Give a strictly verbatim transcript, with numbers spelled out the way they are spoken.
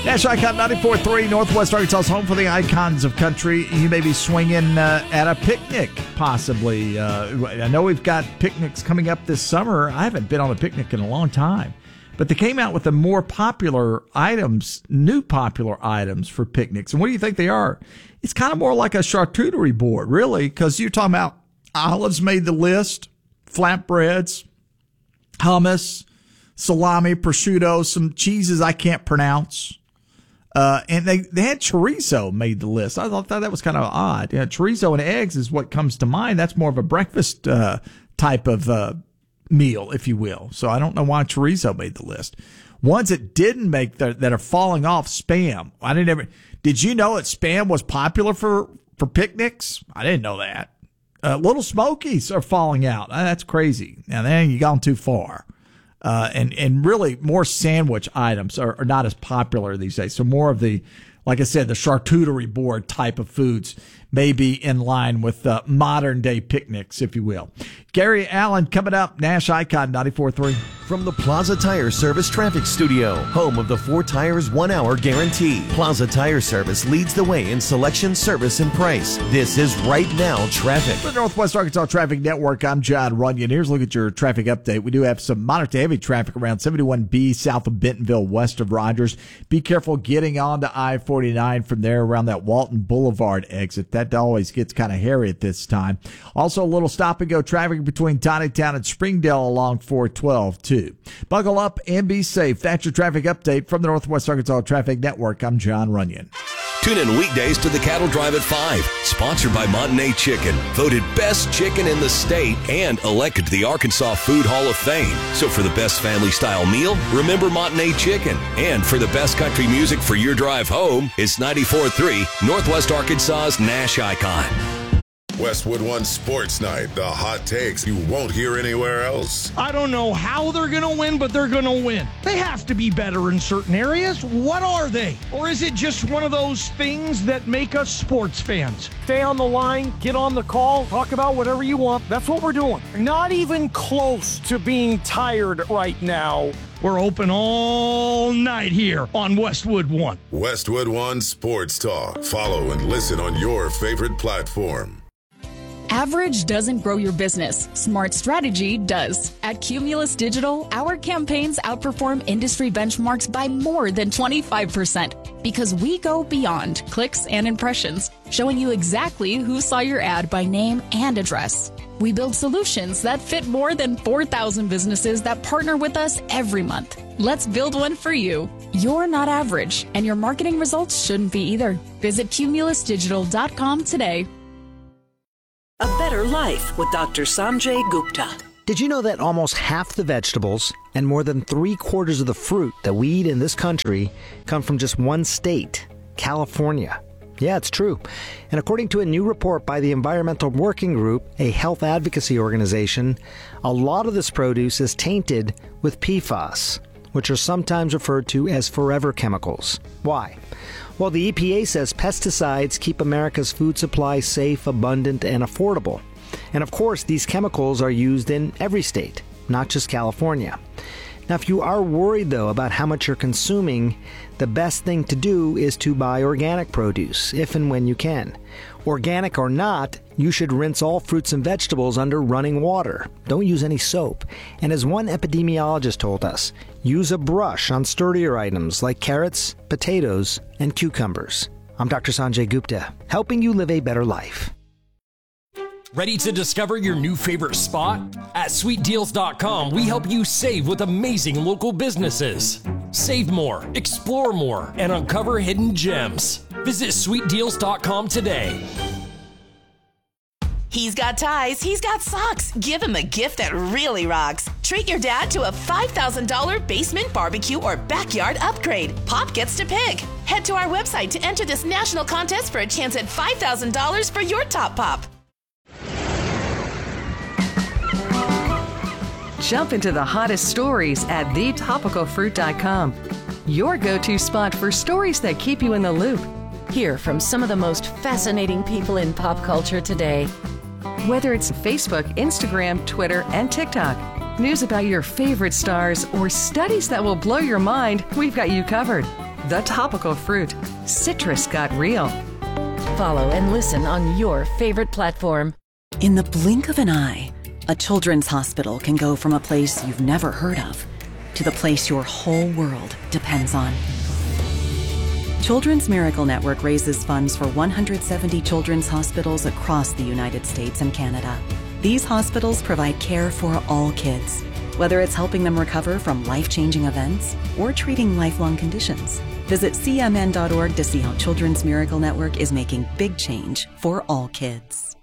National Icon ninety-four point three, Northwest Arkansas's home for the icons of country. You may be swinging uh, at a picnic, possibly. Uh, I know we've got picnics coming up this summer. I haven't been on a picnic in a long time. But they came out with the more popular items, new popular items for picnics. And what do you think they are? It's kind of more like a charcuterie board, really, because you're talking about olives made the list, flatbreads, hummus, salami, prosciutto, some cheeses I can't pronounce. Uh, and they, they had chorizo made the list. I thought that was kind of odd. Yeah, chorizo and eggs is what comes to mind. That's more of a breakfast uh, type of uh, meal, if you will. So I don't know why chorizo made the list. Ones that didn't make the, that are falling off, Spam. I didn't ever. Did you know that Spam was popular for, for picnics? I didn't know that. Uh, Little Smokies are falling out. Uh, that's crazy. Now then you gone too far. Uh, and, and really more sandwich items are, are not as popular these days. So more of the, like I said, the charcuterie board type of foods may be in line with uh, modern day picnics, if you will. Gary Allen coming up, Nash Icon ninety-four point three. From the Plaza Tire Service Traffic Studio, home of the four tires, one hour guarantee. Plaza Tire Service leads the way in selection, service, and price. This is Right Now Traffic. For the Northwest Arkansas Traffic Network, I'm John Runyon. Here's a look at your traffic update. We do have some moderate to heavy traffic around seventy-one B south of Bentonville, west of Rogers. Be careful getting onto I forty-nine from there around that Walton Boulevard exit. That always gets kind of hairy at this time. Also, a little stop-and-go traffic between Tawnytown and Springdale along four twelve, too. Buckle up and be safe. That's your traffic update from the Northwest Arkansas Traffic Network. I'm John Runyon. Tune in weekdays to the Cattle Drive at five. Sponsored by Montagnais Chicken. Voted best chicken in the state and elected to the Arkansas Food Hall of Fame. So for the best family-style meal, remember Montagnais Chicken. And for the best country music for your drive home, it's ninety-four point three, Northwest Arkansas's Nash Icon. Westwood One Sports Night, the hot takes you won't hear anywhere else. I don't know how they're going to win, but they're going to win. They have to be better in certain areas. What are they? Or is it just one of those things that make us sports fans? Stay on the line, get on the call, talk about whatever you want. That's what we're doing. Not even close to being tired right now. We're open all night here on Westwood One. Westwood One Sports Talk. Follow and listen on your favorite platform. Average doesn't grow your business. Smart strategy does. At Cumulus Digital, our campaigns outperform industry benchmarks by more than twenty-five percent because we go beyond clicks and impressions, showing you exactly who saw your ad by name and address. We build solutions that fit more than four thousand businesses that partner with us every month. Let's build one for you. You're not average, and your marketing results shouldn't be either. Visit cumulus digital dot com today. A Better Life with Doctor Sanjay Gupta. Did you know that almost half the vegetables and more than three quarters of the fruit that we eat in this country come from just one state, California? Yeah, it's true. And according to a new report by the Environmental Working Group, a health advocacy organization, a lot of this produce is tainted with P FAS, which are sometimes referred to as forever chemicals. Why? Well, the E P A says pesticides keep America's food supply safe, abundant, and affordable. And of course, these chemicals are used in every state, not just California. Now, if you are worried, though, about how much you're consuming, the best thing to do is to buy organic produce, if and when you can. Organic or not, you should rinse all fruits and vegetables under running water. Don't use any soap. And as one epidemiologist told us, use a brush on sturdier items like carrots, potatoes, and cucumbers. I'm Doctor Sanjay Gupta, helping you live a better life. Ready to discover your new favorite spot? At sweet deals dot com, we help you save with amazing local businesses. Save more, explore more, and uncover hidden gems. Visit sweet deals dot com today. He's got ties, he's got socks. Give him a gift that really rocks. Treat your dad to a five thousand dollars basement barbecue or backyard upgrade. Pop gets to pick. Head to our website to enter this national contest for a chance at five thousand dollars for your top pop. Jump into the hottest stories at the topical fruit dot com. Your go-to spot for stories that keep you in the loop. Hear from some of the most fascinating people in pop culture today. Whether it's Facebook, Instagram, Twitter, and TikTok, news about your favorite stars, or studies that will blow your mind, we've got you covered. The Topical Fruit. Citrus got real. Follow and listen on your favorite platform. In the blink of an eye, a children's hospital can go from a place you've never heard of to the place your whole world depends on. Children's Miracle Network raises funds for one hundred seventy children's hospitals across the United States and Canada. These hospitals provide care for all kids, whether it's helping them recover from life-changing events or treating lifelong conditions. Visit C M N dot org to see how Children's Miracle Network is making big change for all kids.